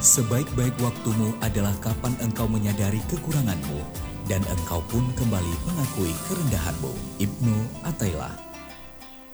Sebaik-baik waktumu adalah kapan engkau menyadari kekuranganmu dan engkau pun kembali mengakui kerendahanmu. Ibnu Athaillah.